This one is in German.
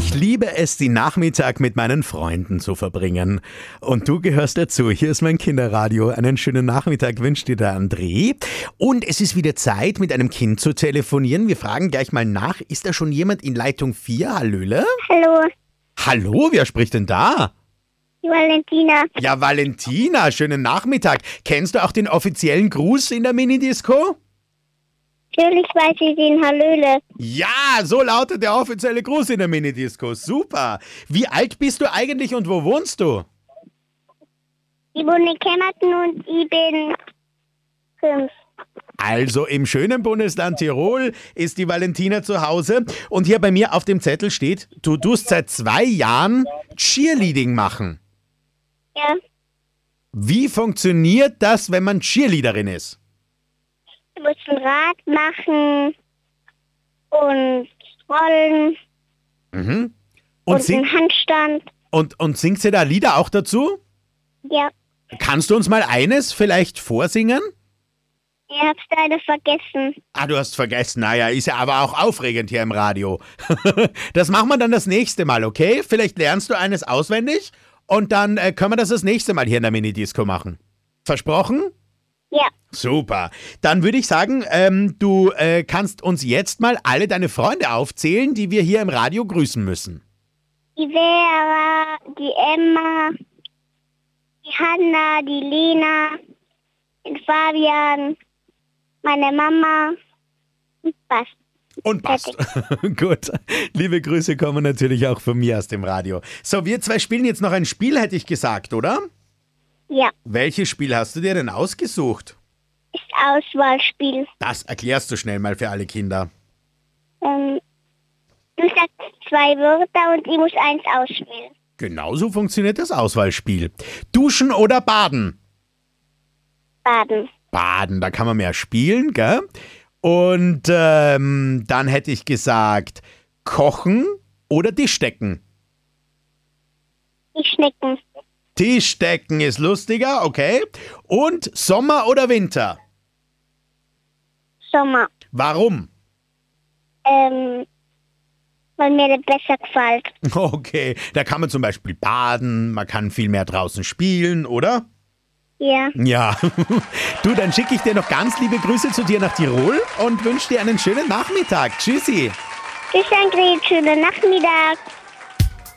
Ich liebe es, den Nachmittag mit meinen Freunden zu verbringen. Und du gehörst dazu. Hier ist mein Kinderradio. Einen schönen Nachmittag wünscht dir der André. Und es ist wieder Zeit, mit einem Kind zu telefonieren. Wir fragen gleich mal nach. Ist da schon jemand in Leitung 4? Hallöle? Hallo, Hallo, wer spricht denn da? die Valentina. Ja, Valentina, schönen Nachmittag. Kennst du auch den offiziellen Gruß in der Minidisco? Natürlich weiß ich den Hallöle. Ja, so lautet der offizielle Gruß in der Minidisco. Super. Wie alt bist du eigentlich und wo wohnst du? Ich wohne in Kemmerton und ich bin 5. Also im schönen Bundesland Tirol ist die Valentina zu Hause. Und hier bei mir auf dem Zettel steht, du tust seit 2 Jahren Cheerleading machen. Ja, Wie funktioniert das, wenn man Cheerleaderin ist? du musst ein Rad machen und rollen Mhm. und Und, einen Handstand. und singt sie da Lieder auch dazu? Ja, Kannst du uns mal eines vielleicht vorsingen? ich hab's leider vergessen. Ah, du hast vergessen. Naja, ist ja aber auch aufregend hier im Radio. Das machen wir dann das nächste Mal, okay? Vielleicht lernst du eines auswendig und dann können wir das nächste Mal hier in der Minidisco machen. Versprochen? Ja, Super. Dann würde ich sagen, du kannst uns jetzt mal alle deine Freunde aufzählen, die wir hier im Radio grüßen müssen. die Vera, die Emma, die Hanna, die Lena, den Fabian, meine Mama und was. Und passt. Gut. Liebe Grüße kommen natürlich auch von mir aus dem Radio. So, wir zwei spielen jetzt noch ein Spiel, hätte ich gesagt, oder? Ja, Welches Spiel hast du dir denn ausgesucht? ist Auswahlspiel. Das erklärst du schnell mal für alle Kinder. Du sagst 2 Wörter und ich muss eins ausspielen. Genauso funktioniert das Auswahlspiel. Duschen oder baden? Baden. Baden, da kann man mehr spielen, gell? Und dann hätte ich gesagt, kochen oder Tischdecken? Die Schnecken. Tischdecken ist lustiger, okay. Und Sommer oder Winter? Sommer. Warum? Weil mir das besser gefällt. Okay, da kann man zum Beispiel baden, man kann viel mehr draußen spielen, oder? Ja. Ja. Du, dann schicke ich dir noch ganz liebe Grüße zu dir nach Tirol und wünsche dir einen schönen Nachmittag. Tschüssi. Tschüss, André. Schönen Nachmittag.